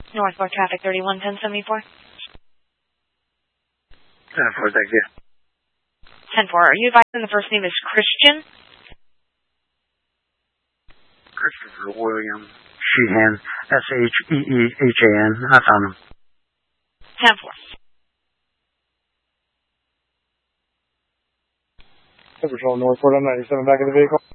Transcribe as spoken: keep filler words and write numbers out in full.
Northport traffic thirty-one ten seventy-four. ten four, thank you. ten four, are you advising the first name is Christian? Christopher William Sheehan, S H E E H A N. I found him. ten four. Patrol Northport, I'm ninety-seven back in the vehicle.